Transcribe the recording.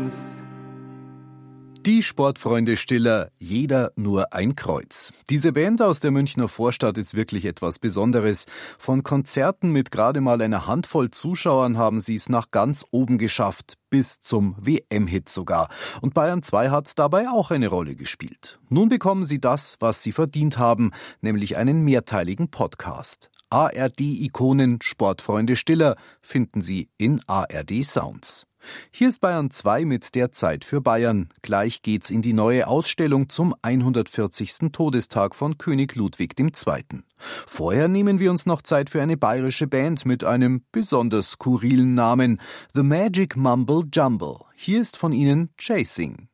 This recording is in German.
1. Die Sportfreunde Stiller, jeder nur ein Kreuz. Diese Band aus der Münchner Vorstadt ist wirklich etwas Besonderes. Von Konzerten mit gerade mal einer Handvoll Zuschauern haben sie es nach ganz oben geschafft, bis zum WM-Hit sogar. Und Bayern 2 hat dabei auch eine Rolle gespielt. Nun bekommen sie das, was sie verdient haben, nämlich einen mehrteiligen Podcast. ARD-Ikonen Sportfreunde Stiller finden Sie in ARD Sounds. Hier ist Bayern 2 mit der Zeit für Bayern. Gleich geht's in die neue Ausstellung zum 140. Todestag von König Ludwig II. Vorher nehmen wir uns noch Zeit für eine bayerische Band mit einem besonders skurrilen Namen. The Magic Mumble Jumble. Hier ist von ihnen Chasing.